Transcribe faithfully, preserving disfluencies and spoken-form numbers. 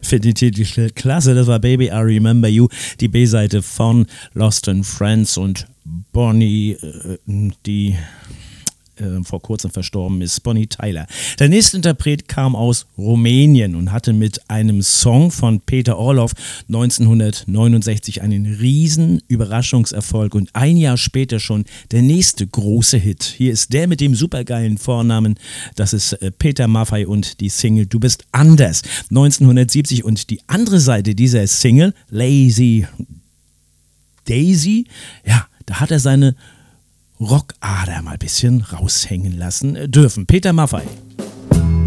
Finde die Titel klasse, das war Baby I Remember You, die B-Seite von Lost in Friends und Bonnie, äh, die äh, vor kurzem verstorben ist, Bonnie Tyler. Der nächste Interpret kam aus Rumänien und hatte mit einem Song von Peter Orloff neunzehnhundertneunundsechzig einen riesen Überraschungserfolg und ein Jahr später schon der nächste große Hit. Hier ist der mit dem supergeilen Vornamen, das ist äh, Peter Maffay und die Single Du bist anders, neunzehnhundertsiebzig, und die andere Seite dieser Single, Lazy Daisy, ja, da hat er seine Rockader mal ein bisschen raushängen lassen dürfen. Peter Maffay.